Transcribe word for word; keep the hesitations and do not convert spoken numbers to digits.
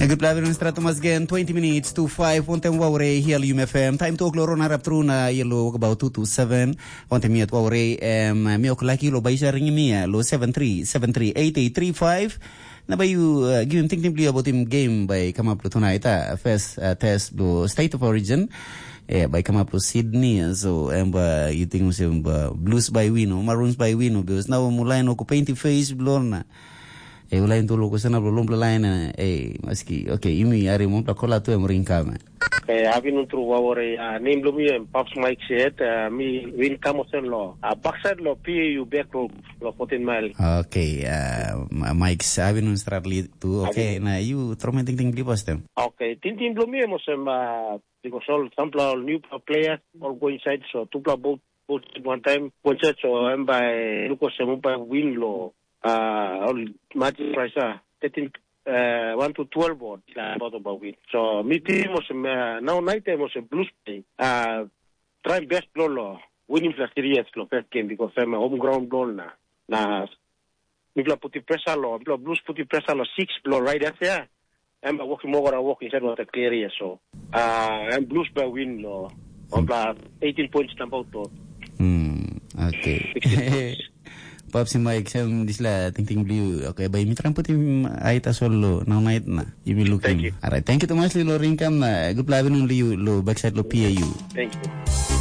Good plan ng strato mas gen twenty minutes to five ontem wawre here U M F M time to kloro na rap true na yelo about two to seven ontem miat wawre em mi oklaki lo baisa ringi mia lo seven three seven three eight eight three five na ba you uh, give him thinking about him game by come up to tonight uh, first uh, test do state of origin eh by come up to Sydney so emba you think mo uh, blues by wino maroons by wino because now mulai no ko painty face blona e wala intolo ko sana blom line e maski okay imi ari mo pa kola to e morinka ma e having un true wawore name lo mi pops Mike said mi win kamo sen lo a backside lo P U back lo lo fourteen mile okay uh, Mike having un stratly to okay na you tormenting thing libas them okay tin tin lo mi mo sem because all some new players all go inside so two both both one time one set so am by Lucas sem by win lo uh all match price thirteen uh one to twelve board about about it so me team was uh, now night time was a blues play uh try best blow lo winning the series lo first game because I'm a home ground blow na na me pla puti pressure lo pla blues puti pressure lo six blow right there I'm walking more and walking inside what a clear area so uh and blues by win lo on eighteen points number to hmm okay Pops Mike sem disla ting ting blue okay by mitran puti aita solo now night na you will look thank you alright thank you so much lo ring kam na good plan lo backside lo P A U thank you